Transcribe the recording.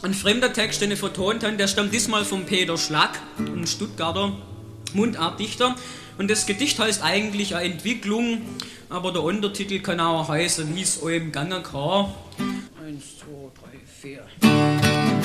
Ein fremder Text, den ich vertont habe, der stammt diesmal von Peter Schlack, ein Stuttgarter Mundartdichter. Und das Gedicht heißt eigentlich eine Entwicklung, aber der Untertitel kann auch heißen, wie es euch im Gange kann. 1, 2, 3, 4.